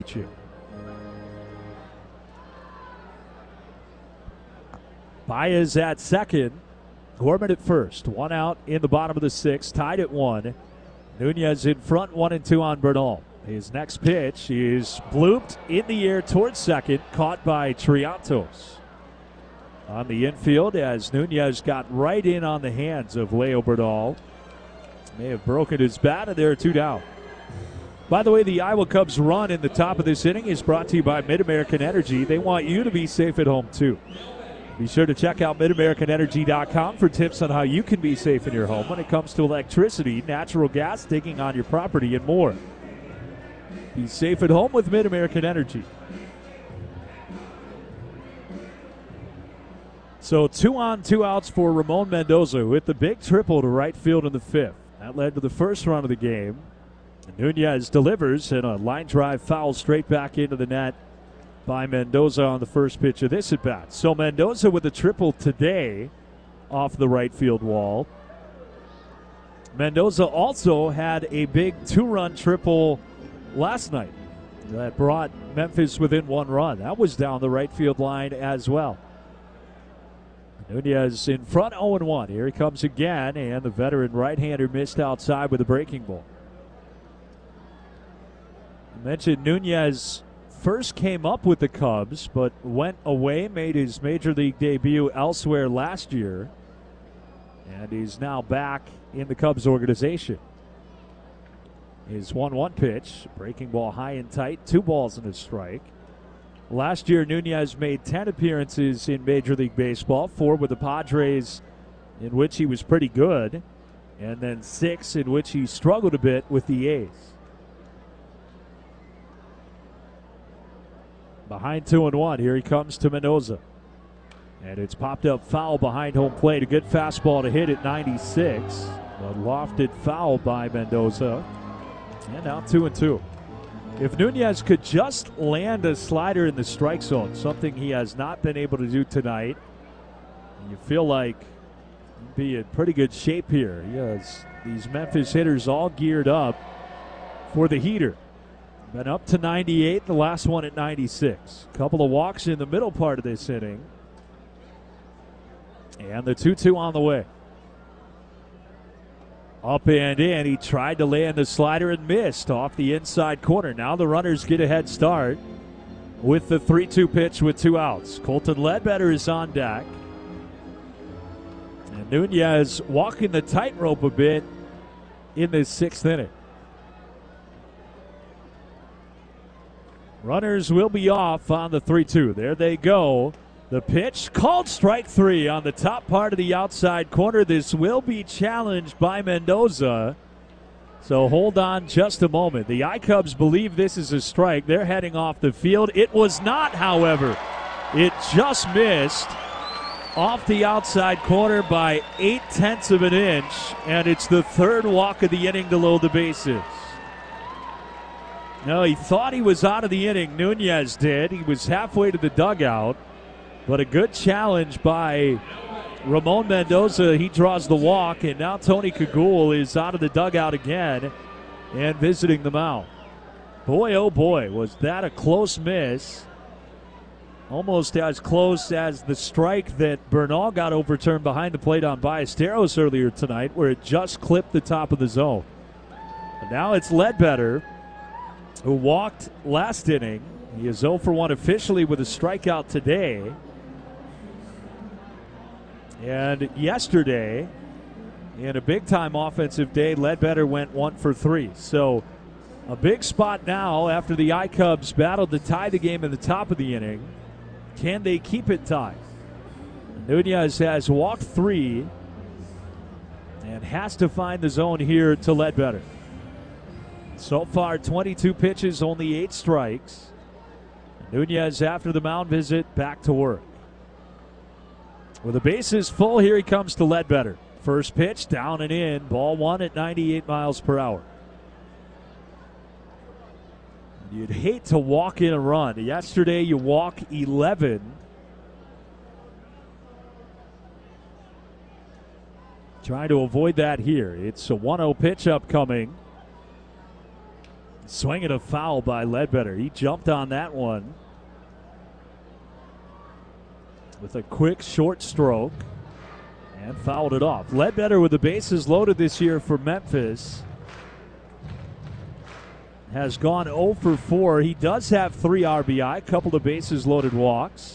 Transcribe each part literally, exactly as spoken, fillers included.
you. Baez at second. Gorman at first. One out in the bottom of the sixth. Tied at one. Nunez in front, one and two on Bernal. His next pitch is blooped in the air towards second. Caught by Triantos. On the infield as Nunez got right in on the hands of Leo Bernal. May have broken his bat, and there are two down. By the way, the Iowa Cubs run in the top of this inning is brought to you by Mid-American Energy. They want you to be safe at home, too. Be sure to check out mid american energy dot com for tips on how you can be safe in your home when it comes to electricity, natural gas, digging on your property, and more. Be safe at home with Mid-American Energy. So two on, two outs for Ramon Mendoza with the big triple to right field in the fifth. That led to the first run of the game. Nunez delivers and a line drive foul straight back into the net by Mendoza on the first pitch of this at bat. So Mendoza with a triple today off the right field wall. Mendoza also had a big two-run triple last night that brought Memphis within one run. That was down the right field line as well. Nunez in front, oh and one. Here he comes again, and the veteran right-hander missed outside with a breaking ball. I mentioned Nunez first came up with the Cubs, but went away, made his major league debut elsewhere last year, and he's now back in the Cubs organization. His one one pitch, breaking ball high and tight, two balls and a strike. Last year, Nunez made ten appearances in Major League Baseball, four with the Padres, in which he was pretty good, and then six in which he struggled a bit with the A's. Behind two and one, here he comes to Mendoza. And it's popped up foul behind home plate. A good fastball to hit at ninety-six. But lofted foul by Mendoza. And now two and two. If Nunez could just land a slider in the strike zone, something he has not been able to do tonight, you feel like he'd be in pretty good shape here. He has these Memphis hitters all geared up for the heater. Been up to ninety-eight, the last one at ninety-six. Couple of walks in the middle part of this inning. And the two two on the way. Up and in. He tried to land the slider and missed off the inside corner. Now the runners get a head start with the three two pitch with two outs. Colton Ledbetter is on deck. And Nunez walking the tightrope a bit in this sixth inning. Runners will be off on the three two. There they go. The pitch called strike three on the top part of the outside corner. This will be challenged by Mendoza. So hold on just a moment. The I-Cubs believe this is a strike. They're heading off the field. It was not, however. It just missed off the outside corner by eight tenths of an inch. And it's the third walk of the inning to load the bases. No, he thought he was out of the inning. Nunez did. He was halfway to the dugout. But a good challenge by Ramon Mendoza. He draws the walk, and now Tony Kagul is out of the dugout again and visiting the mound. Boy, oh boy, was that a close miss. Almost as close as the strike that Bernal got overturned behind the plate on Ballesteros earlier tonight, where it just clipped the top of the zone. And now it's Ledbetter, who walked last inning. He is oh for one officially with a strikeout today. And yesterday, in a big-time offensive day, Ledbetter went one for three. So a big spot now after the I-Cubs battled to tie the game in the top of the inning. Can they keep it tied? Nunez has walked three and has to find the zone here to Ledbetter. So far, twenty-two pitches, only eight strikes. Nunez, after the mound visit, back to work. With the bases full, here he comes to Ledbetter. First pitch, down and in. Ball one at ninety-eight miles per hour. You'd hate to walk in a run. Yesterday, you walk eleven. Trying to avoid that here. It's a one oh pitch upcoming. Swing and a foul by Ledbetter. He jumped on that one with a quick short stroke and fouled it off. Ledbetter with the bases loaded this year for Memphis has gone oh for four. He does have three R B I, a couple of bases loaded walks.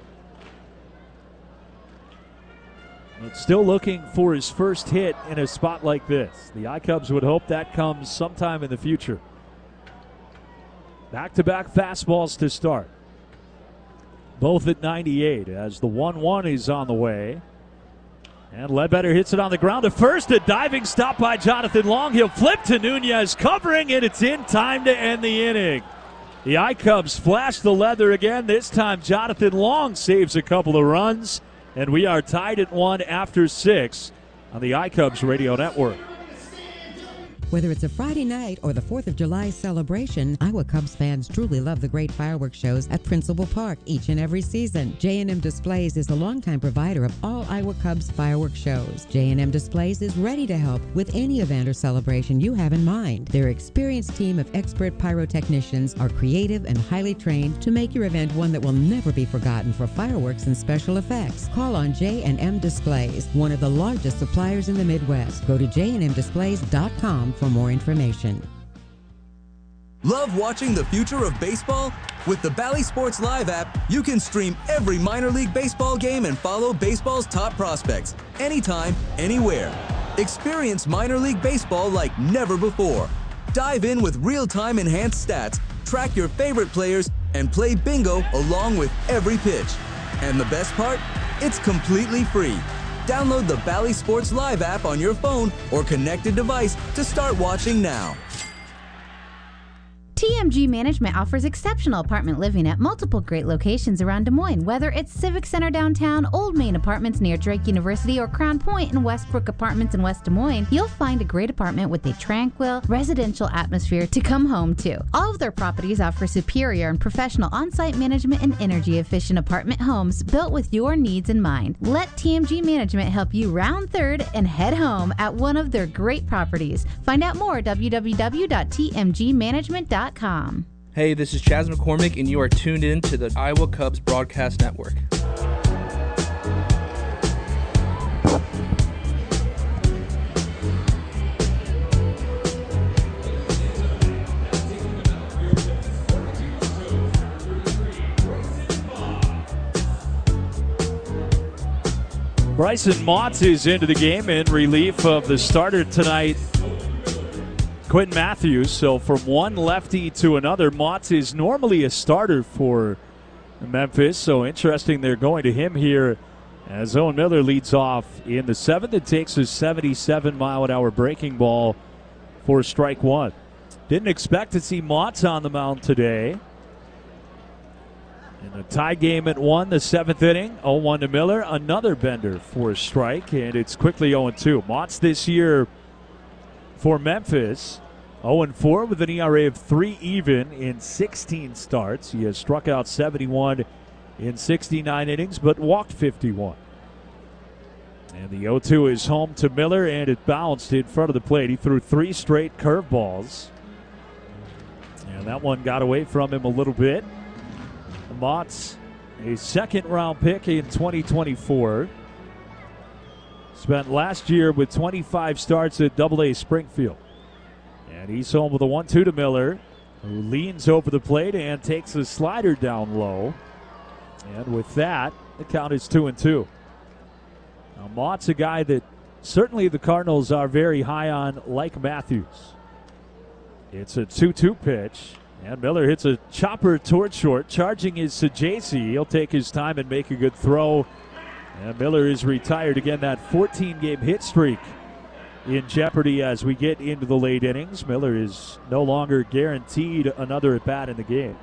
But still looking for his first hit in a spot like this. The I-Cubs would hope that comes sometime in the future. Back-to-back fastballs to start. Both at ninety-eight as the one one is on the way. And Ledbetter hits it on the ground to first. A diving stop by Jonathan Long. He'll flip to Nunez, covering it. It's in time to end the inning. The I-Cubs flash the leather again. This time Jonathan Long saves a couple of runs. And we are tied at one after six on the I-Cubs Radio Network. Whether it's a Friday night or the fourth of July celebration, Iowa Cubs fans truly love the great fireworks shows at Principal Park each and every season. J and M Displays is the longtime provider of all Iowa Cubs fireworks shows. J and M Displays is ready to help with any event or celebration you have in mind. Their experienced team of expert pyrotechnicians are creative and highly trained to make your event one that will never be forgotten for fireworks and special effects. Call on J and M Displays, one of the largest suppliers in the Midwest. Go to j and m displays dot com for more information. Love watching the future of baseball? With the Bally Sports Live app, you can stream every minor league baseball game and follow baseball's top prospects anytime, anywhere. Experience minor league baseball like never before. Dive in with real-time enhanced stats, track your favorite players, and play bingo along with every pitch. And the best part? It's completely free. Download the Bally Sports Live app on your phone or connected device to start watching now. T M G Management offers exceptional apartment living at multiple great locations around Des Moines. Whether it's Civic Center downtown, Old Main Apartments near Drake University, or Crown Point and Westbrook Apartments in West Des Moines, you'll find a great apartment with a tranquil, residential atmosphere to come home to. All of their properties offer superior and professional on-site management and energy-efficient apartment homes built with your needs in mind. Let T M G Management help you round third and head home at one of their great properties. Find out more at w w w dot t m g management dot com. Hey, this is Chaz McCormick, and you are tuned in to the Iowa Cubs Broadcast Network. Bryson Motts is into the game in relief of the starter tonight, Quentin Matthews. So from one lefty to another, Motts is normally a starter for Memphis. So interesting they're going to him here as Owen Miller leads off in the seventh. It takes a seventy-seven mile an hour breaking ball for strike one. Didn't expect to see Motts on the mound today. In a tie game at one, the seventh inning, oh one to Miller. Another bender for a strike, and it's quickly oh two. Motts this year for Memphis, oh four with an E R A of three even in sixteen starts. He has struck out seventy-one in sixty-nine innings, but walked fifty-one. And the oh two is home to Miller, and it bounced in front of the plate. He threw three straight curveballs, and that one got away from him a little bit. Motts, a second-round pick in twenty twenty-four. Spent last year with twenty-five starts at double A Springfield. And he's home with a one two to Miller, who leans over the plate and takes a slider down low. And with that, the count is two and two. Now, Mott's a guy that certainly the Cardinals are very high on, like Matthews. It's a two two pitch. And Miller hits a chopper toward short. Charging is Sajaci. He'll take his time and make a good throw. And Miller is retired again. That fourteen game hit streak in jeopardy as we get into the late innings. Miller is no longer guaranteed another at-bat in the game.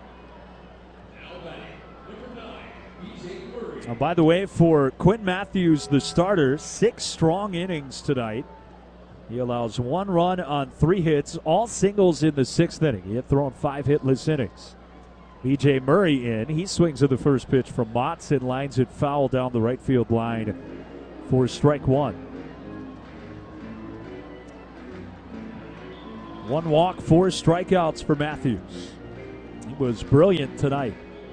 Now, by the way, for Quinn Matthews, the starter, six strong innings tonight. He allows one run on three hits, all singles in the sixth inning. He had thrown five hitless innings. B J Murray in. He swings at the first pitch from Motts and lines it foul down the right field line for strike one. One walk, four strikeouts for Matthews. He was brilliant tonight.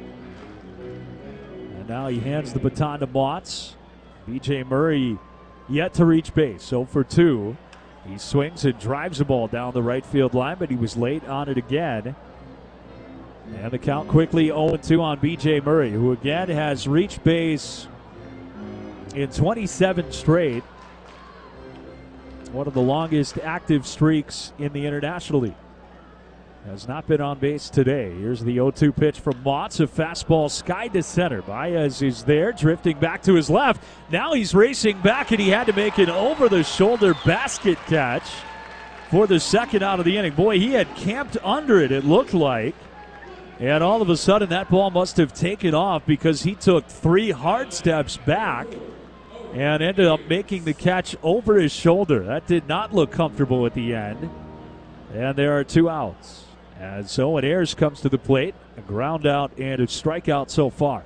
And now he hands the baton to Motts. B J Murray yet to reach base, oh for two. He swings and drives the ball down the right field line, but he was late on it again. And the count quickly oh two on B J Murray, who again has reached base in twenty-seven straight. One of the longest active streaks in the International League. Has not been on base today. Here's the oh two pitch from Motts. A fastball skied to center. Baez is there, drifting back to his left. Now he's racing back, and he had to make an over-the-shoulder basket catch for the second out of the inning. Boy, he had camped under it, it looked like. And all of a sudden, that ball must have taken off because he took three hard steps back and ended up making the catch over his shoulder. That did not look comfortable at the end. And there are two outs. As Owen Ayers comes to the plate, a ground out and a strikeout so far.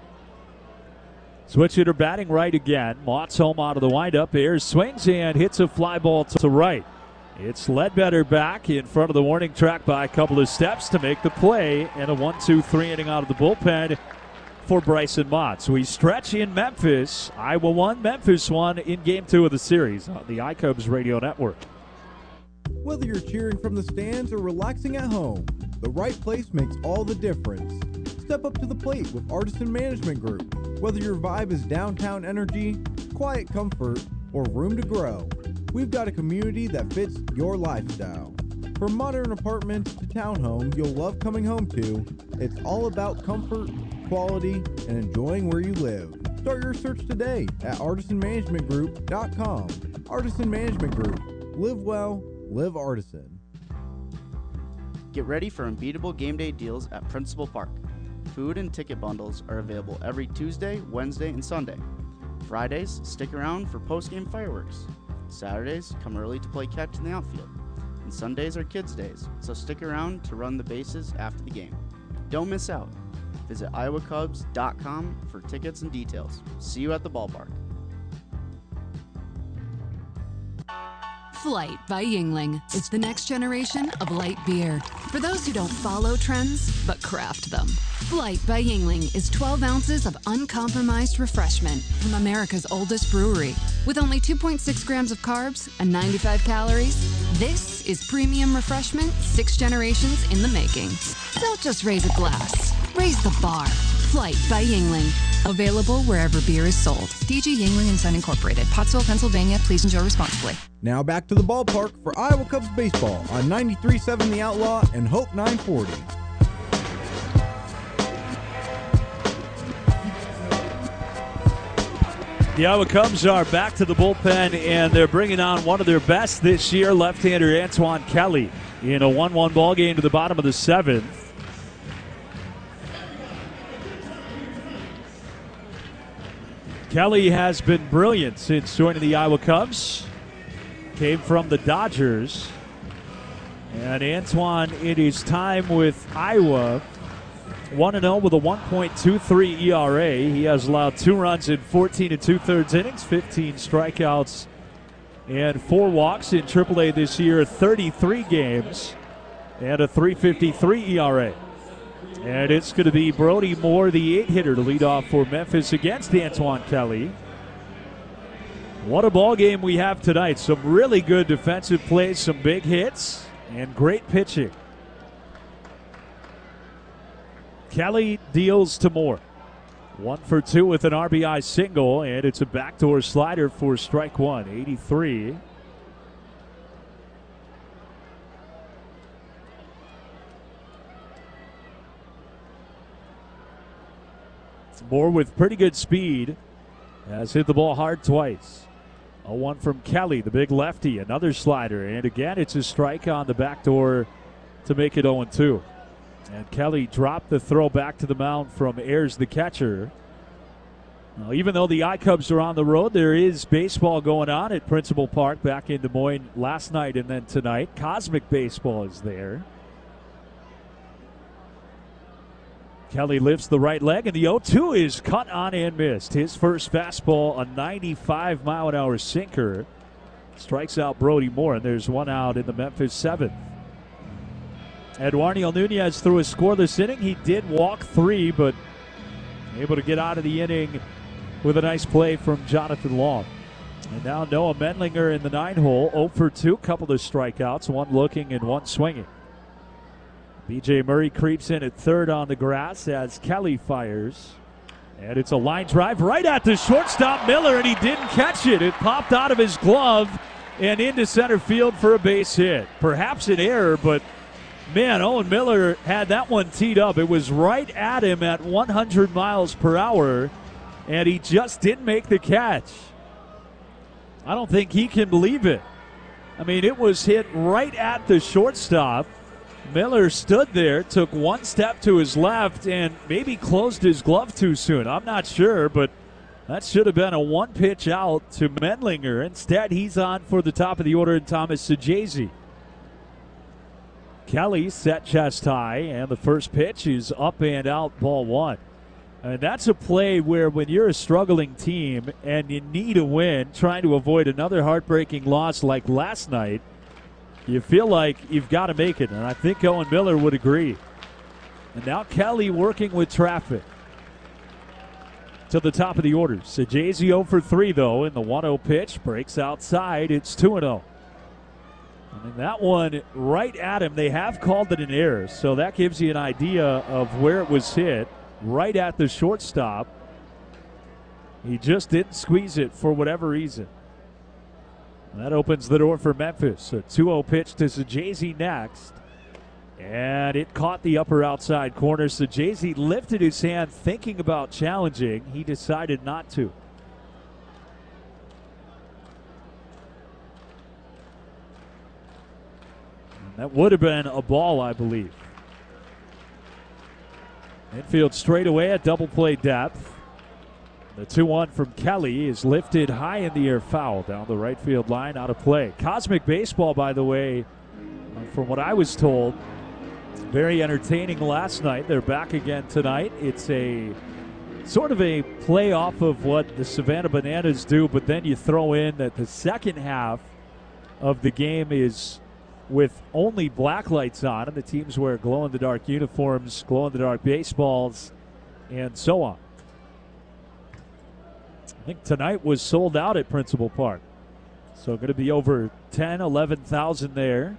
Switch hitter batting right again. Motts home out of the windup. Ayers swings and hits a fly ball to right. It's Ledbetter back in front of the warning track by a couple of steps to make the play, and a one two three inning out of the bullpen for Bryson Motts. We stretch in Memphis. Iowa won, Memphis won in game two of the series on the iCubs Radio Network. Whether you're cheering from the stands or relaxing at home, the right place makes all the difference. Step up to the plate with Artisan Management Group. Whether your vibe is downtown energy, quiet comfort, or room to grow, we've got a community that fits your lifestyle. From modern apartments to townhomes you'll love coming home to, it's all about comfort, quality, and enjoying where you live. Start your search today at artisan management group dot com. Artisan Management Group. Live well. Live Artisan. Get ready for unbeatable game day deals at Principal Park. Food and ticket bundles are available every Tuesday, Wednesday, and Sunday. Fridays, stick around for post-game fireworks. Saturdays, come early to play catch in the outfield. And Sundays are kids' days, so stick around to run the bases after the game. Don't miss out. Visit iowa cubs dot com for tickets and details. See you at the ballpark. Flight by Yuengling is the next generation of light beer. For those who don't follow trends, but craft them. Flight by Yuengling is twelve ounces of uncompromised refreshment from America's oldest brewery. With only two point six grams of carbs and ninety-five calories, this is premium refreshment six generations in the making. Don't just raise a glass, raise the bar. Flight by Yuengling. Available wherever beer is sold. D G Yuengling and Son Incorporated, Pottsville, Pennsylvania. Please enjoy responsibly. Now back to the ballpark for Iowa Cubs baseball on ninety-three point seven The Outlaw and Hope nine forty. The Iowa Cubs are back to the bullpen, and they're bringing on one of their best this year, left-hander Antoine Kelly, in a one one ball game to the bottom of the seventh. Kelly has been brilliant since joining the Iowa Cubs. Came from the Dodgers. And Antoine, in his time with Iowa, one and oh with a one point two three E R A. He has allowed two runs in fourteen and two-thirds innings, fifteen strikeouts, and four walks in triple A this year, thirty-three games, and a three fifty-three E R A. And it's going to be Brody Moore, the eight-hitter, to lead off for Memphis against Antoine Kelly. What a ball game we have tonight. Some really good defensive plays, some big hits, and great pitching. Kelly deals to Moore. One for two with an R B I single, and it's a backdoor slider for strike one, eighty-three. Moore with pretty good speed has hit the ball hard twice. A one from Kelly, the big lefty, another slider, and again it's a strike on the backdoor to make it oh two. And Kelly dropped the throw back to the mound from Ayers, the catcher. Now, even though the iCubs are on the road, there is baseball going on at Principal Park back in Des Moines last night and then tonight. Cosmic Baseball is there. Kelly lifts the right leg, and the oh two is cut on and missed. His first fastball, a ninety-five mile an hour sinker, strikes out Brody Moore, and there's one out in the Memphis seventh. Eduardo Nunez threw a scoreless inning. He did walk three, but able to get out of the inning with a nice play from Jonathan Long. And now Noah Mendlinger in the nine hole, oh for two, couple of strikeouts, one looking and one swinging. B J Murray creeps in at third on the grass as Kelly fires. And it's a line drive right at the shortstop, Miller, and he didn't catch it. It popped out of his glove and into center field for a base hit. Perhaps an error, but man, Owen Miller had that one teed up. It was right at him at one hundred miles per hour, and he just didn't make the catch. I don't think he can believe it. I mean, it was hit right at the shortstop. Miller stood there, took one step to his left, and maybe closed his glove too soon. I'm not sure, but that should have been a one-pitch out to Mendlinger. Instead, he's on for the top of the order, and Thomas Saggese. Kelly set chest high, and the first pitch is up and out, ball one. And that's a play where when you're a struggling team and you need a win, trying to avoid another heartbreaking loss like last night, you feel like you've got to make it, and I think Owen Miller would agree. And now Kelly working with traffic to the top of the order. Saggese oh for three, though, in the one oh pitch. Breaks outside. It's two and oh. I mean, that one right at him. They have called it an error, so that gives you an idea of where it was hit. Right at the shortstop. He just didn't squeeze it for whatever reason. That opens the door for Memphis. A two oh pitch to Saggese next. And it caught the upper outside corner. Saggese lifted his hand thinking about challenging. He decided not to. And that would have been a ball, I believe. Infield straight away at double play depth. The two one from Kelly is lifted high in the air, foul down the right field line, out of play. Cosmic Baseball, by the way, from what I was told, very entertaining last night. They're back again tonight. It's a sort of a play off of what the Savannah Bananas do, but then you throw in that the second half of the game is with only black lights on, and the teams wear glow-in-the-dark uniforms, glow-in-the-dark baseballs, and so on. I think tonight was sold out at Principal Park. So going to be over ten, eleven thousand there.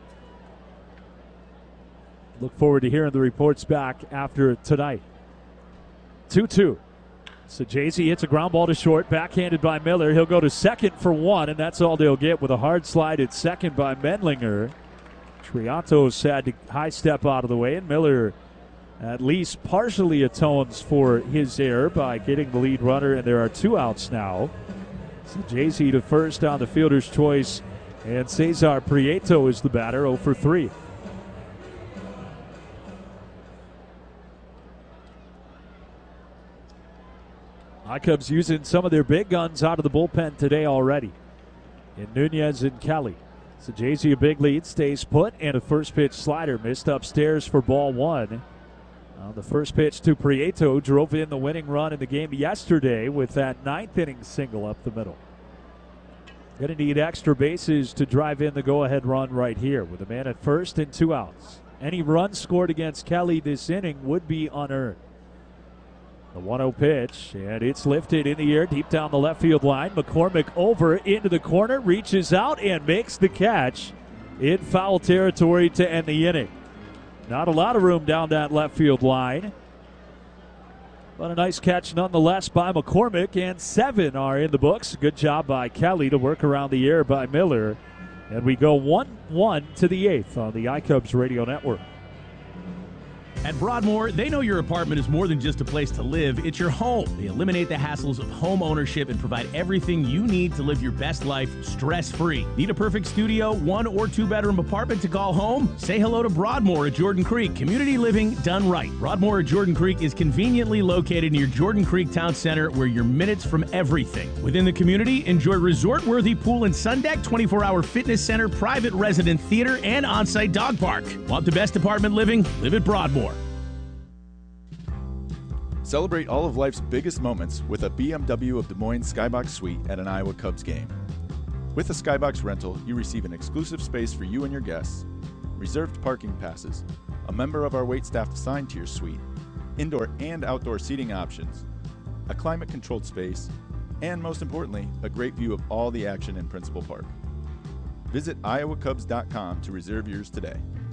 Look forward to hearing the reports back after tonight. two two. Saggese hits a ground ball to short, backhanded by Miller. He'll go to second for one, and that's all they'll get with a hard slide at second by Mendlinger. Triantos had to high step out of the way, and Miller at least partially atones for his error by getting the lead runner, and there are two outs now. Saggese to first on the fielder's choice, and Cesar Prieto is the batter, oh for three. I-Cubs using some of their big guns out of the bullpen today already. In Nunez and Kelly. Saggese a big lead, stays put, and a first pitch slider missed upstairs for ball one. Uh, the first pitch to Prieto drove in the winning run in the game yesterday with that ninth inning single up the middle. Going to need extra bases to drive in the go-ahead run right here with a man at first and two outs. Any run scored against Kelly this inning would be unearned. The one oh pitch, and it's lifted in the air deep down the left field line. McCormick over into the corner, reaches out and makes the catch in foul territory to end the inning. Not a lot of room down that left field line, but a nice catch nonetheless by McCormick, and seven are in the books. Good job by Kelly to work around the air by Miller, and we go one one to the eighth on the I-Cubs Radio Network. At Broadmoor, they know your apartment is more than just a place to live, it's your home. They eliminate the hassles of home ownership and provide everything you need to live your best life stress-free. Need a perfect studio, one or two bedroom apartment to call home? Say hello to Broadmoor at Jordan Creek. Community living done right. Broadmoor at Jordan Creek is conveniently located near Jordan Creek Town Center, where you're minutes from everything. Within the community, enjoy resort-worthy pool and sun deck, twenty-four hour fitness center, private resident theater, and on-site dog park. Want the best apartment living? Live at Broadmoor. Celebrate all of life's biggest moments with a B M W of Des Moines Skybox Suite at an Iowa Cubs game. With a Skybox rental, you receive an exclusive space for you and your guests, reserved parking passes, a member of our waitstaff assigned to your suite, indoor and outdoor seating options, a climate-controlled space, and most importantly, a great view of all the action in Principal Park. Visit iowa cubs dot com to reserve yours today.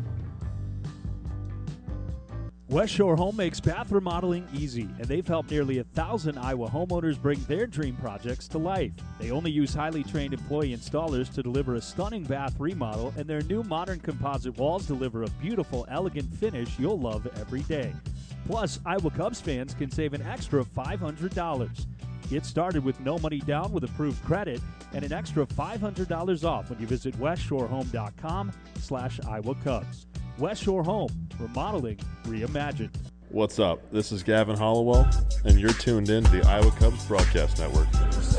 West Shore Home makes bath remodeling easy, and they've helped nearly a thousand Iowa homeowners bring their dream projects to life. They only use highly trained employee installers to deliver a stunning bath remodel, and their new modern composite walls deliver a beautiful, elegant finish you'll love every day. Plus, Iowa Cubs fans can save an extra five hundred dollars. Get started with no money down with approved credit and an extra five hundred dollars off when you visit west shore home dot com slash Iowa Cubs. West Shore Home, remodeling reimagined. What's up? This is Gavin Hollowell, and you're tuned in to the Iowa Cubs Broadcast Network.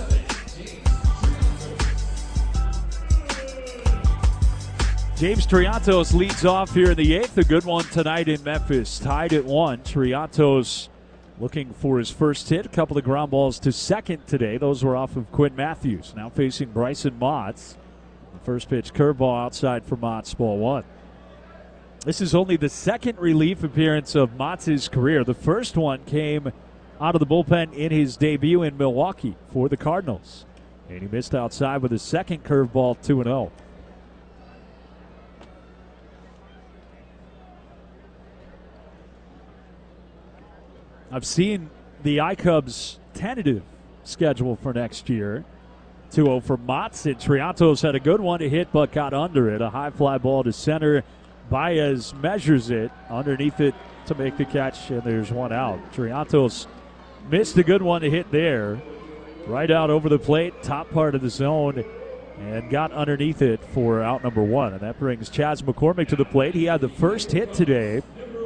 James Triantos leads off here in the eighth. A good one tonight in Memphis. Tied at one. Triantos looking for his first hit. A couple of ground balls to second today. Those were off of Quinn Matthews. Now facing Bryson Motts. The first pitch curveball outside for Motts, ball one. This is only the second relief appearance of Motts' career. The first one came out of the bullpen in his debut in Milwaukee for the Cardinals. And he missed outside with his second curveball, two and oh. I've seen the iCubs' tentative schedule for next year. two oh for Motts, and Triantos had a good one to hit but got under it. A high fly ball to center. Baez measures it underneath it to make the catch, and there's one out. Triantos missed a good one to hit there. Right out over the plate, top part of the zone, and got underneath it for out number one. And that brings Chas McCormick to the plate. He had the first hit today.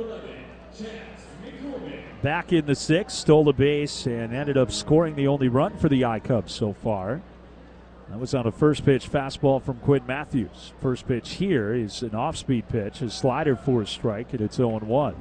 Back in the sixth, stole a base, and ended up scoring the only run for the iCubs so far. That was on a first pitch fastball from Quinn Matthews. First pitch here is an off-speed pitch, a slider for a strike, and it's oh one.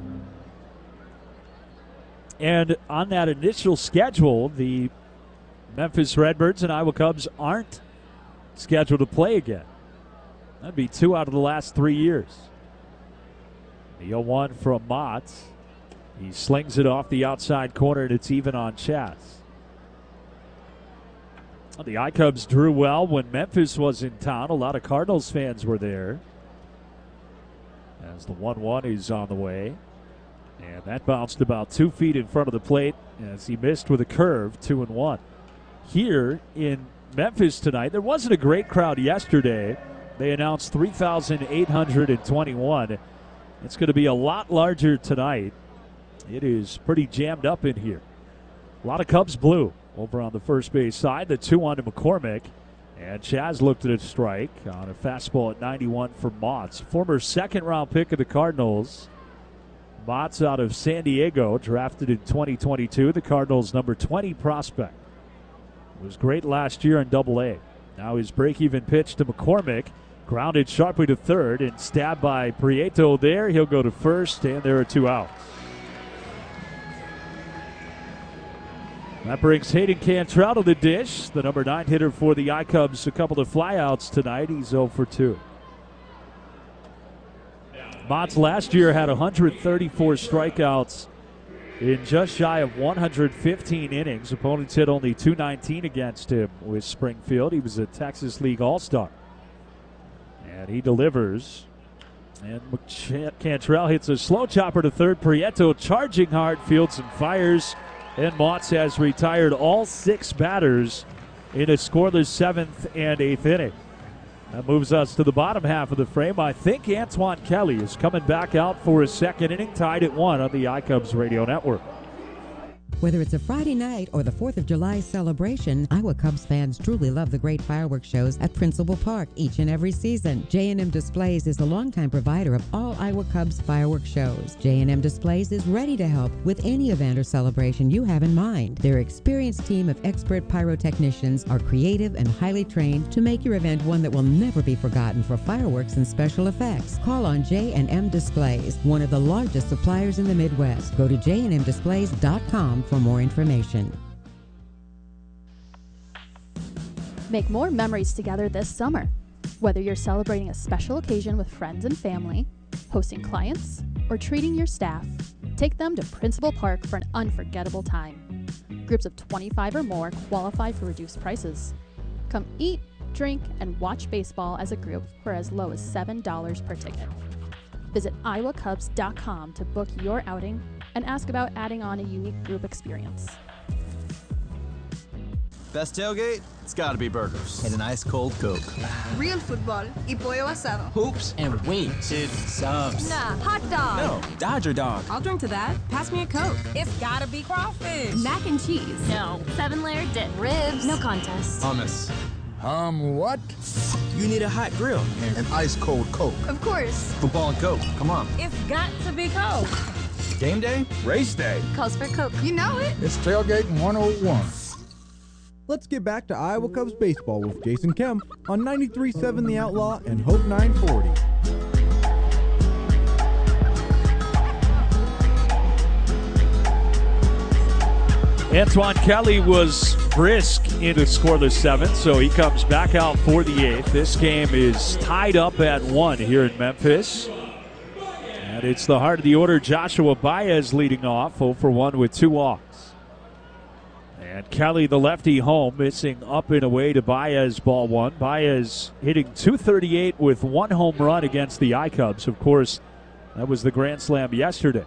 And on that initial schedule, the Memphis Redbirds and Iowa Cubs aren't scheduled to play again. That'd be two out of the last three years. The oh one from Motts. He slings it off the outside corner, and it's even on Chas. The iCubs drew well when Memphis was in town. A lot of Cardinals fans were there. As the one one is on the way. And that bounced about two feet in front of the plate as he missed with a curve, two and one. Here in Memphis tonight, there wasn't a great crowd yesterday. They announced three thousand eight hundred twenty-one. It's going to be a lot larger tonight. It is pretty jammed up in here. A lot of Cubs blue over on the first base side. The two on to McCormick. And Chas looked at a strike on a fastball at ninety-one for Motts. Former second round pick of the Cardinals. Motts out of San Diego, drafted in twenty twenty-two. The Cardinals' number twenty prospect. Was great last year in Double A. Now his break-even pitch to McCormick. Grounded sharply to third and stabbed by Prieto there. He'll go to first, and there are two outs. That brings Hayden Cantrell to the dish, the number nine hitter for the iCubs. A couple of flyouts tonight. He's oh for two. Motts last year had one hundred thirty-four strikeouts in just shy of one hundred fifteen innings. Opponents hit only two nineteen against him with Springfield. He was a Texas League All-Star. And he delivers. And Cantrell hits a slow chopper to third. Prieto charging hard, fields and fires. And Motts has retired all six batters in a scoreless seventh and eighth inning. That moves us to the bottom half of the frame. I think Antoine Kelly is coming back out for his second inning, tied at one on the iCubs Radio Network. Whether it's a Friday night or the fourth of July celebration, Iowa Cubs fans truly love the great fireworks shows at Principal Park each and every season. J and M Displays is the longtime provider of all Iowa Cubs fireworks shows. J and M Displays is ready to help with any event or celebration you have in mind. Their experienced team of expert pyrotechnicians are creative and highly trained to make your event one that will never be forgotten for fireworks and special effects. Call on J and M Displays, one of the largest suppliers in the Midwest. Go to j and m displays dot com for more information. Make more memories together this summer. Whether you're celebrating a special occasion with friends and family, hosting clients, or treating your staff, take them to Principal Park for an unforgettable time. Groups of twenty-five or more qualify for reduced prices. Come eat, drink, and watch baseball as a group for as low as seven dollars per ticket. Visit iowa cubs dot com to book your outing and ask about adding on a unique group experience. Best tailgate? It's gotta be burgers. And an ice cold Coke. Real football y pollo asado. Hoops and wings. Dude, subs. Nah, hot dog. No, Dodger dog. I'll drink to that. Pass me a Coke. It's gotta be crawfish. Mac and cheese. No. Seven layer dip. Ribs. No contest. Hummus. Um, what? You need a hot grill. And an ice cold Coke. Of course. Football and Coke. Come on. It's got to be Coke. Game day? Race day. Calls for Coke. You know it. It's Tailgate one oh one. Let's get back to Iowa Cubs baseball with Jason Kemp on ninety-three point seven The Outlaw and Hope nine forty. Antoine Kelly was brisk into scoreless seventh, so he comes back out for the eighth. This game is tied up at one here in Memphis. And it's the heart of the order, Joshua Baez leading off, oh for one with two walks. And Kelly, the lefty, home, missing up and away to Baez, ball one. Baez hitting two thirty-eight with one home run against the I-Cubs. Of course, that was the grand slam yesterday.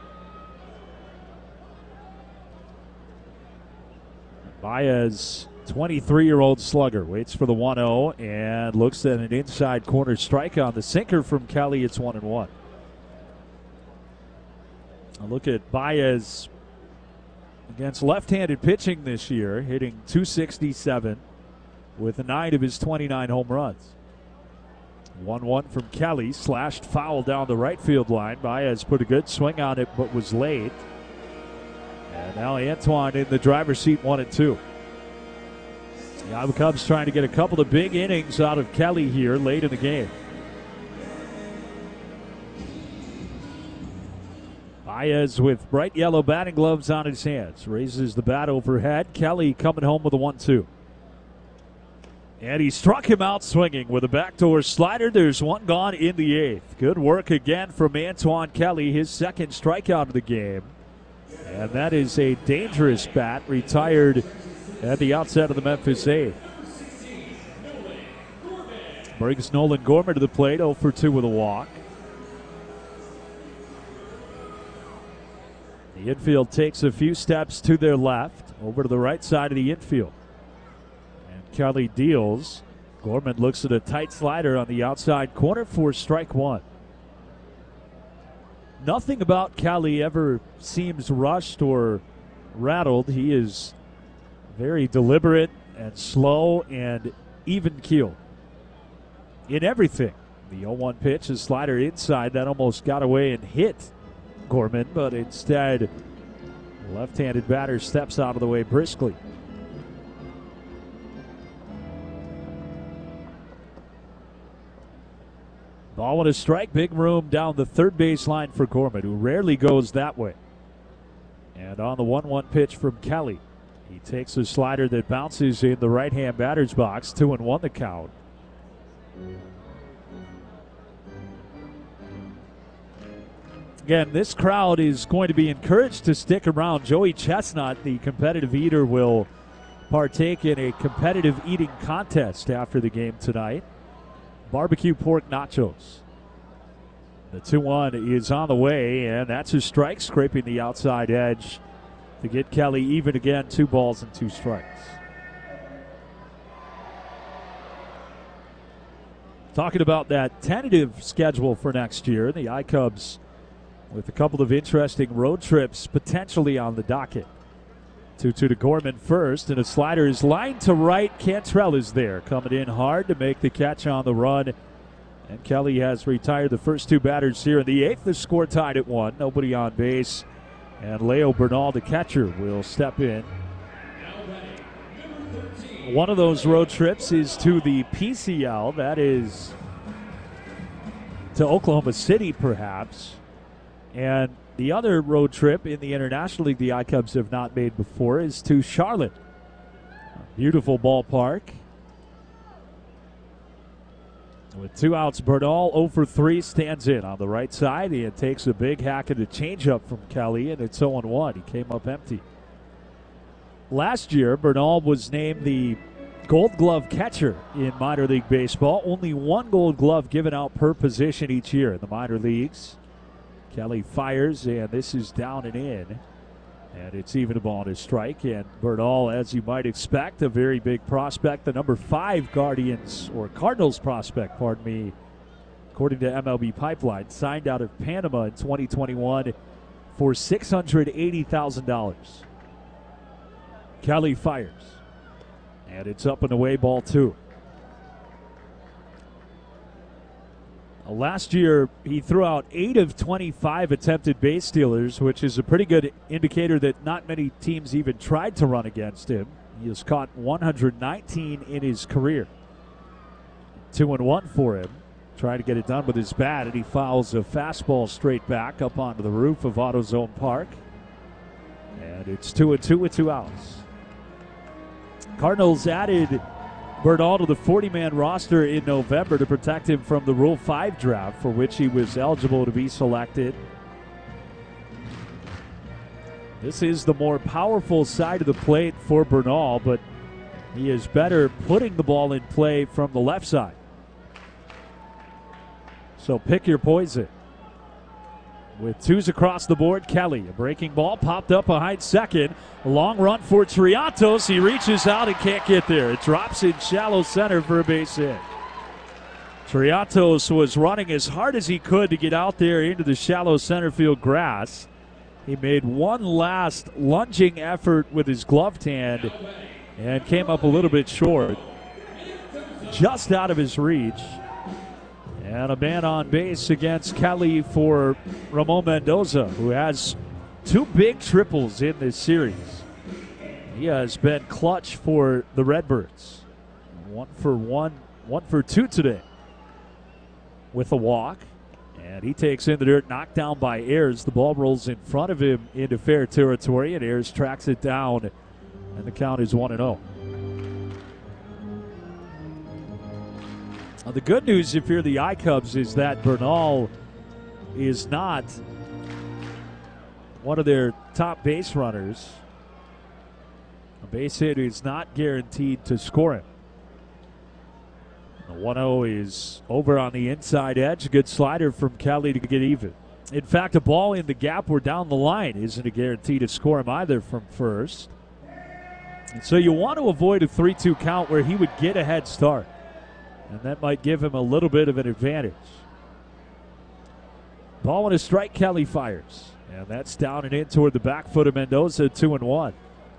Baez, twenty-three-year-old slugger, waits for the one oh and looks at an inside corner strike on the sinker from Kelly. It's one and one. A look at Baez against left-handed pitching this year, hitting two sixty-seven with nine of his twenty-nine home runs. one one from Kelly, slashed foul down the right field line. Baez put a good swing on it but was late. And now Antoine in the driver's seat, one and two. The Iowa Cubs trying to get a couple of big innings out of Kelly here late in the game. Baez with bright yellow batting gloves on his hands. Raises the bat overhead. Kelly coming home with a one two. And he struck him out swinging with a backdoor slider. There's one gone in the eighth. Good work again from Antoine Kelly, his second strikeout of the game. And that is a dangerous bat, retired at the outset of the Memphis eighth. Brings Nolan Gorman to the plate, oh for two with a walk. The infield takes a few steps to their left, over to the right side of the infield. And Kelly deals. Gorman looks at a tight slider on the outside corner for strike one. Nothing about Kelly ever seems rushed or rattled. He is very deliberate and slow and even-keeled in everything. The oh one pitch, a slider inside, that almost got away and hit Gorman, but instead, the left-handed batter steps out of the way briskly. Ball with a strike, big room down the third base line for Gorman, who rarely goes that way. And on the one one pitch from Kelly, he takes a slider that bounces in the right-hand batter's box, two and one the count. Again, this crowd is going to be encouraged to stick around. Joey Chestnut, the competitive eater, will partake in a competitive eating contest after the game tonight. Barbecue pork nachos. The two one is on the way, and that's a strike, scraping the outside edge to get Kelly even again, two balls and two strikes. Talking about that tentative schedule for next year, the I-Cubs with a couple of interesting road trips potentially on the docket. two two to Gorman first, and a slider is lined to right. Cantrell is there, coming in hard to make the catch on the run. And Kelly has retired the first two batters here in the eighth. The score tied at one. Nobody on base. And Leo Bernal, the catcher, will step in. One of those road trips is to the P C L. That is to Oklahoma City, perhaps. And the other road trip in the International League the I-Cubs have not made before is to Charlotte. A beautiful ballpark. With two outs, Bernal oh for three stands in on the right side. He takes a big hack at a changeup from Kelly, and it's oh one one. He came up empty. Last year, Bernal was named the Gold Glove catcher in minor league baseball. Only one Gold Glove given out per position each year in the minor leagues. Kelly fires, and this is down and in. And it's even a ball and a strike. And Bernal, as you might expect, a very big prospect. The number five Guardians, or Cardinals prospect, pardon me, according to M L B Pipeline, signed out of Panama in twenty twenty-one for six hundred eighty thousand dollars. Kelly fires. And it's up and away, ball two. Last year, he threw out eight of twenty-five attempted base stealers, which is a pretty good indicator that not many teams even tried to run against him. He has caught one hundred nineteen in his career. Two and one for him. Trying to get it done with his bat, and he fouls a fastball straight back up onto the roof of AutoZone Park. And it's two and two with two outs. Cardinals added Bernal to the forty-man roster in November to protect him from the Rule five draft, for which he was eligible to be selected. This is the more powerful side of the plate for Bernal, but he is better putting the ball in play from the left side. So pick your poison. With twos across the board, Kelly, a breaking ball, popped up behind second. A long run for Triatos. He reaches out and can't get there. It drops in shallow center for a base hit. Triatos was running as hard as he could to get out there into the shallow center field grass. He made one last lunging effort with his gloved hand and came up a little bit short. Just out of his reach. And a man on base against Kelly for Ramon Mendoza, who has two big triples in this series. He has been clutch for the Redbirds. One for one, one for two today with a walk. And he takes in the dirt, knocked down by Ayers. The ball rolls in front of him into fair territory, and Ayers tracks it down, and the count is one and oh. Now, the good news, if you're the I-Cubs, is that Bernal is not one of their top base runners. A base hit is not guaranteed to score him. The one oh is over on the inside edge. A good slider from Kelly to get even. In fact, a ball in the gap or down the line isn't a guarantee to score him either from first. And so you want to avoid a three two count where he would get a head start. And that might give him a little bit of an advantage. Ball and a strike, Kelly fires. And that's down and in toward the back foot of Mendoza, two and one.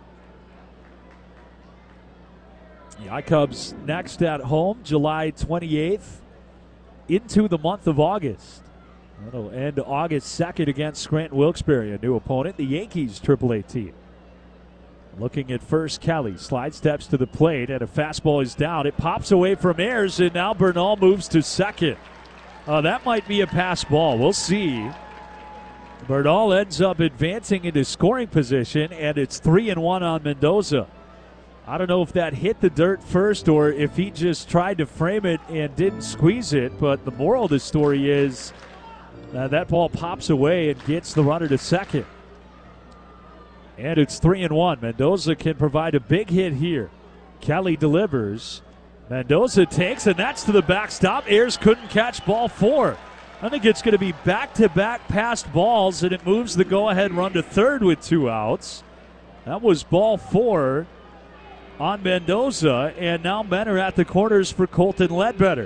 The I-Cubs next at home, July twenty-eighth, into the month of August. It'll end August second against Scranton Wilkes-Barre, a new opponent, the Yankees triple A team. Looking at first, Kelly slide steps to the plate, and a fastball is down. It pops away from Ayers, and now Bernal moves to second. Uh, that might be a pass ball. We'll see. Bernal ends up advancing into scoring position, and it's three and one on Mendoza. I don't know if that hit the dirt first or if he just tried to frame it and didn't squeeze it, but the moral of the story is uh, that ball pops away and gets the runner to second. And it's three and one. Mendoza can provide a big hit here. Kelly delivers. Mendoza takes, and that's to the backstop. Ayers couldn't catch ball four. I think it's going to be back-to-back passed balls, and it moves the go-ahead run to third with two outs. That was ball four on Mendoza, and now men are at the corners for Colton Ledbetter.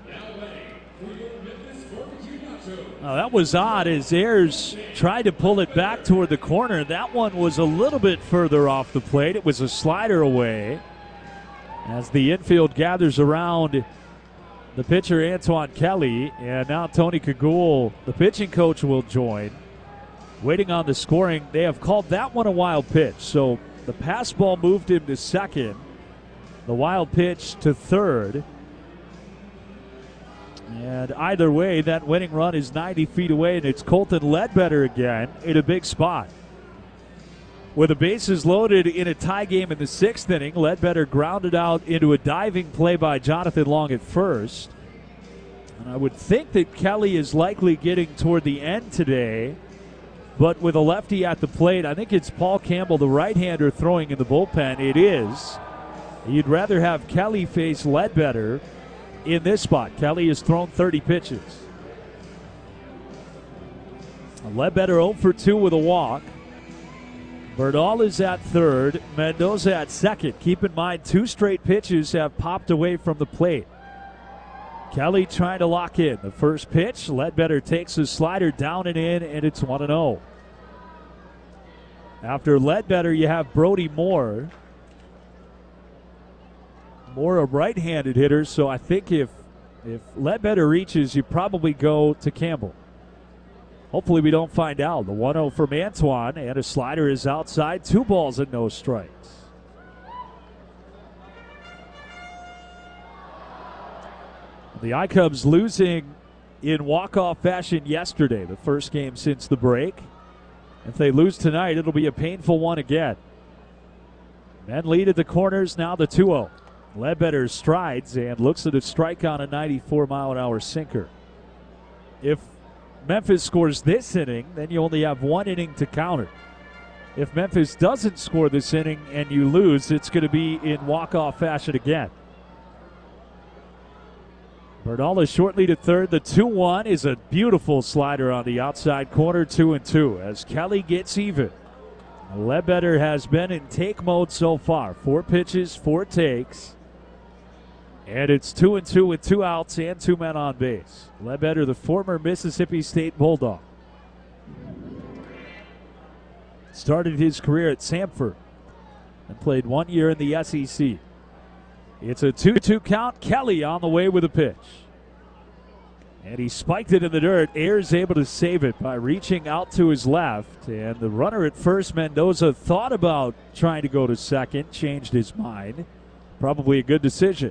Now that was odd as Ayers tried to pull it back toward the corner. That one was a little bit further off the plate. It was a slider away. As the infield gathers around the pitcher Antoine Kelly, and now Tony Cagoule, the pitching coach, will join. Waiting on the scoring. They have called that one a wild pitch. So the pass ball moved him to second. The wild pitch to third. And either way, that winning run is ninety feet away, and it's Colton Ledbetter again in a big spot. With the bases loaded in a tie game in the sixth inning, Ledbetter grounded out into a diving play by Jonathan Long at first. And I would think that Kelly is likely getting toward the end today, but with a lefty at the plate, I think it's Paul Campbell, the right-hander, throwing in the bullpen. It is. You'd rather have Kelly face Ledbetter in this spot. Kelly has thrown thirty pitches. Ledbetter oh for two with a walk. Bernal is at third. Mendoza at second. Keep in mind, two straight pitches have popped away from the plate. Kelly trying to lock in. The first pitch, Ledbetter takes his slider down and in, and it's one and oh. After Ledbetter, you have Brody Moore. Moore a right-handed hitter, so I think if, if Ledbetter reaches, you probably go to Campbell. Hopefully we don't find out. The one oh from Antoine, and a slider is outside. Two balls and no strikes. The I-Cubs losing in walk-off fashion yesterday, the first game since the break. If they lose tonight, it'll be a painful one again. Men lead at the corners, now the two oh. Ledbetter strides and looks at a strike on a ninety-four mile an hour sinker. If Memphis scores this inning, then you only have one inning to counter. If Memphis doesn't score this inning and you lose, it's going to be in walk-off fashion again. Bernal is short lead at third. The two one is a beautiful slider on the outside corner, two and two, as Kelly gets even. Ledbetter has been in take mode so far. Four pitches, four takes. And it's two and two with two outs and two men on base. Ledbetter, the former Mississippi State Bulldog. Started his career at Samford and played one year in the S E C. It's a two two count. Kelly on the way with a pitch. And he spiked it in the dirt. Ayers able to save it by reaching out to his left. And the runner at first, Mendoza, thought about trying to go to second, changed his mind. Probably a good decision.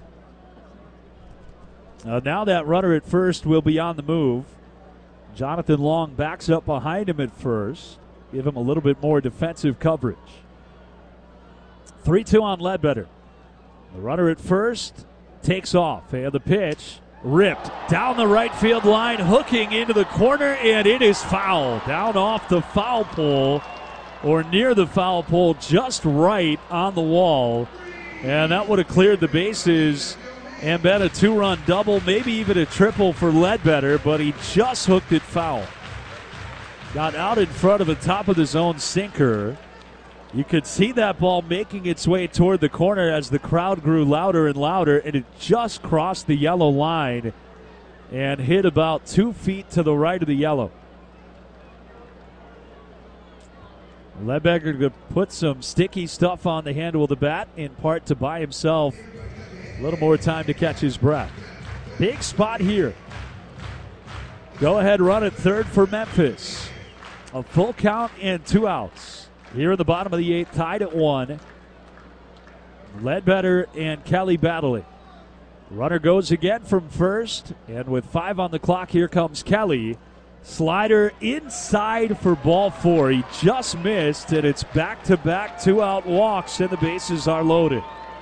Uh, now that runner at first will be on the move. Jonathan Long backs up behind him at first. Give him a little bit more defensive coverage. three two on Ledbetter. The runner at first takes off, and the pitch ripped down the right field line, hooking into the corner, and it is foul. Down off the foul pole, or near the foul pole, just right on the wall. And that would have cleared the bases and been a two-run double, maybe even a triple for Ledbetter, but he just hooked it foul. Got out in front of the top of the zone sinker. You could see that ball making its way toward the corner as the crowd grew louder and louder, and it just crossed the yellow line and hit about two feet to the right of the yellow. Ledbetter to put some sticky stuff on the handle of the bat, in part to buy himself a little more time to catch his breath. Big spot here. Go ahead run at third for Memphis. A full count and two outs. Here in the bottom of the eighth, tied at one. Ledbetter and Kelly battling. Runner goes again from first, and with five on the clock, here comes Kelly. Slider inside for ball four. He just missed, and it's back-to-back two-out walks, and the bases are loaded.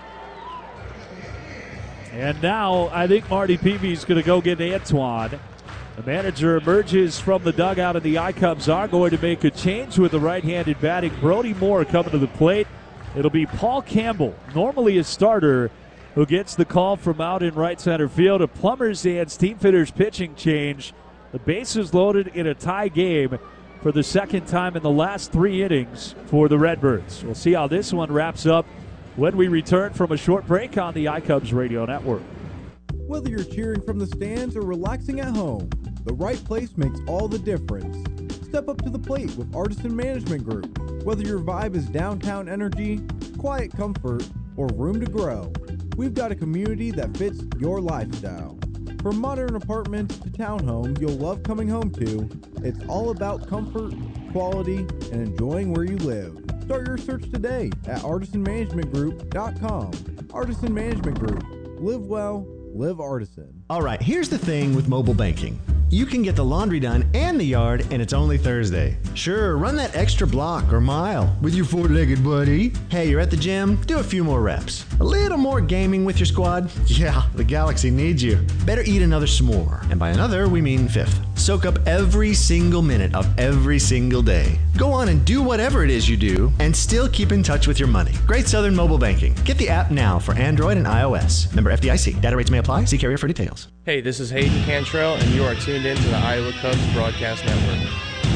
And now I think Marty Peavy's going to go get Antoine. The manager emerges from the dugout, and the I-Cubs are going to make a change with the right-handed batting. Brody Moore coming to the plate. It'll be Paul Campbell, normally a starter, who gets the call from out in right center field. A Plumbers and Steam Fitters pitching change. The bases loaded in a tie game for the second time in the last three innings for the Redbirds. We'll see how this one wraps up when we return from a short break on the iCubs Radio Network. Whether you're cheering from the stands or relaxing at home, the right place makes all the difference. Step up to the plate with Artisan Management Group. Whether your vibe is downtown energy, quiet comfort, or room to grow, we've got a community that fits your lifestyle. From modern apartments to townhomes you'll love coming home to, it's all about comfort, quality, and enjoying where you live. Start your search today at artisan management group dot com. Artisan Management Group. Live well, live artisan. All right, here's the thing with mobile banking. you can get the laundry done and the yard, and it's only Thursday. Sure, run that extra block or mile with your four-legged buddy. Hey, you're at the gym? Do a few more reps. A little more gaming with your squad? Yeah, the Galaxy needs you. Better eat another s'more. And by another, we mean fifth. Soak up every single minute of every single day. Go on and do whatever it is you do, and still keep in touch with your money. Great Southern Mobile Banking. Get the app now for Android and iOS. Member F D I C. Data rates may apply. See carrier for details. Hey, this is Hayden Cantrell, and you are tuned in to the Iowa Cubs Broadcast Network.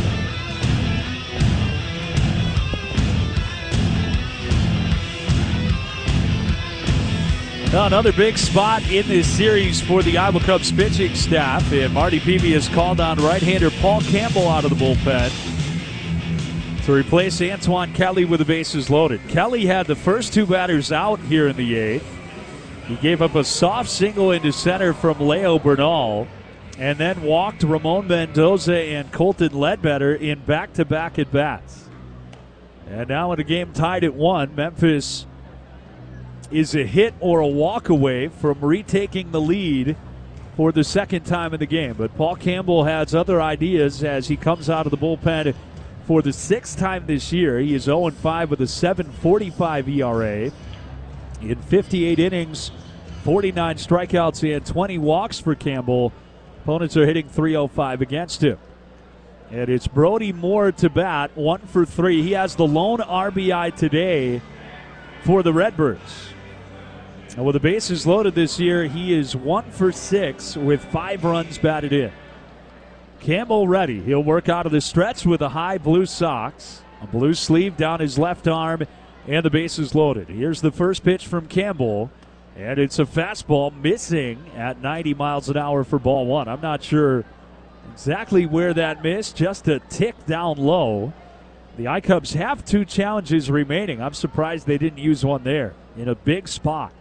Now another big spot in this series for the Iowa Cubs pitching staff, and Marty Peavy has called on right-hander Paul Campbell out of the bullpen to replace Antoine Kelly with the bases loaded. Kelly had the first two batters out here in the eighth. He gave up a soft single into center from Leo Bernal, and then walked Ramon Mendoza and Colton Ledbetter in back-to-back at-bats. And now in a game tied at one, Memphis is a hit or a walk away from retaking the lead for the second time in the game. But Paul Campbell has other ideas as he comes out of the bullpen for the sixth time this year. He is oh and five with a seven forty-five E R A. In fifty-eight innings, forty-nine strikeouts, and twenty walks for Campbell. Opponents are hitting three oh five against him. And it's Brody Moore to bat, one for three. He has the lone R B I today for the Redbirds. And with the bases loaded this year, he is one for six with five runs batted in. Campbell ready. He'll work out of the stretch with a high blue socks, a blue sleeve down his left arm, and the bases loaded. Here's the first pitch from Campbell, and it's a fastball missing at ninety miles an hour for ball one. I'm not sure exactly where that missed, just a tick down low. The I-Cubs have two challenges remaining. I'm surprised they didn't use one there in a big spot.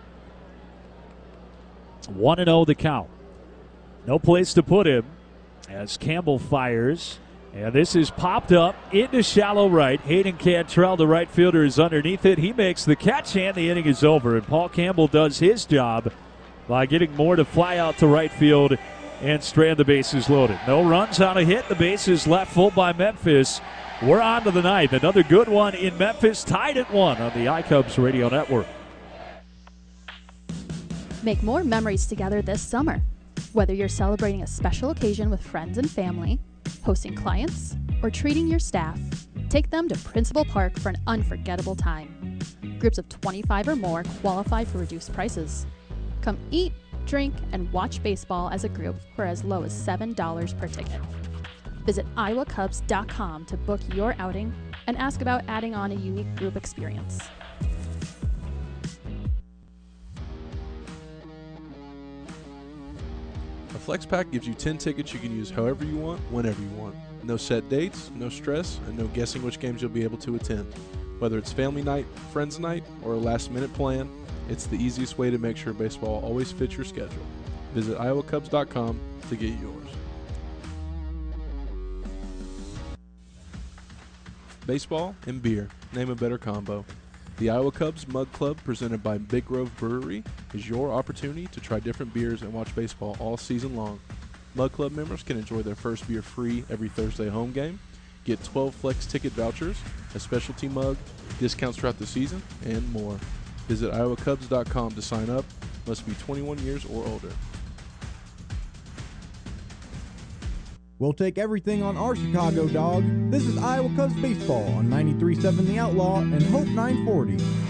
one and oh the count. No place to put him as Campbell fires. And this is popped up into shallow right. Hayden Cantrell, the right fielder, is underneath it. He makes the catch, and the inning is over. And Paul Campbell does his job by getting Moore to fly out to right field and strand the bases loaded. No runs on a hit. The bases left full by Memphis. We're on to the ninth. Another good one in Memphis, tied at one on the iCubs Radio Network. Make more memories together this summer. Whether you're celebrating a special occasion with friends and family, hosting clients, or treating your staff, take them to Principal Park for an unforgettable time. Groups of twenty-five or more qualify for reduced prices. Come eat, drink, and watch baseball as a group for as low as seven dollars per ticket. Visit iowa cubs dot com to book your outing and ask about adding on a unique group experience. A Flex Pack gives you ten tickets you can use however you want, whenever you want. No set dates, no stress, and no guessing which games you'll be able to attend. Whether it's family night, friends night, or a last minute plan, it's the easiest way to make sure baseball always fits your schedule. Visit iowa cubs dot com to get yours. Baseball and beer, name a better combo. The Iowa Cubs Mug Club, presented by Big Grove Brewery, is your opportunity to try different beers and watch baseball all season long. Mug Club members can enjoy their first beer free every Thursday home game, get twelve Flex ticket vouchers, a specialty mug, discounts throughout the season, and more. Visit iowa cubs dot com to sign up. Must be twenty-one years or older. We'll take everything on our Chicago dog. This is Iowa Cubs Baseball on ninety-three point seven The Outlaw and Hope nine forty.